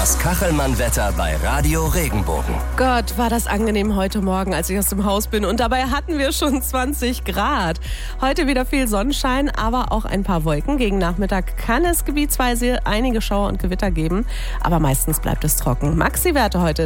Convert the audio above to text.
Das Kachelmann-Wetter bei Radio Regenbogen. Gott, war das angenehm heute Morgen, als ich aus dem Haus bin. Und dabei hatten wir schon 20 Grad. Heute wieder viel Sonnenschein, aber auch ein paar Wolken. Gegen Nachmittag kann es gebietsweise einige Schauer und Gewitter geben. Aber meistens bleibt es trocken. Maxi-Werte heute